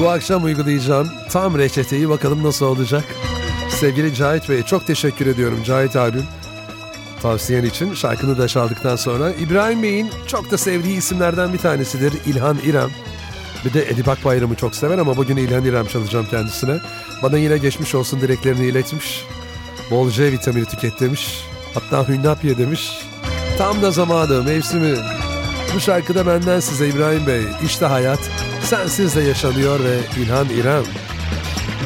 Bu akşam uygulayacağım tam reçeteyi bakalım nasıl olacak. Sevgili Cahit Bey, çok teşekkür ediyorum Cahit abim. Tavsiyen için şarkını da çaldıktan sonra. İbrahim Bey'in çok da sevdiği isimlerden bir tanesidir İlhan İrem. Bir de Edip Akbayram'ı çok sever ama bugün İlhan İrem çalacağım kendisine. Bana yine geçmiş olsun dileklerini iletmiş. Bol C vitamini tüket demiş. Hatta hünnap ye demiş. Tam da zamanı, mevsimi. Bu şarkıda benden size İbrahim Bey. İşte hayat sensiz de yaşanıyor ve İlhan İrem.